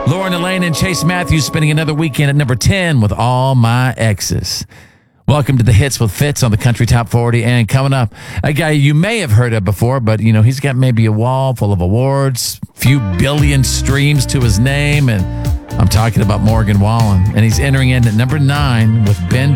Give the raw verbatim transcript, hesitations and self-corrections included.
Lauren Elaine and Chase Matthews spending another weekend at number ten with All My Exes. Welcome to the Hits with Fitz on the Country Top forty. And coming up, a guy you may have heard of before, but, you know, he's got maybe a wall full of awards, few billion streams to his name, and I'm talking about Morgan Wallen. And he's entering in at number nine with Ben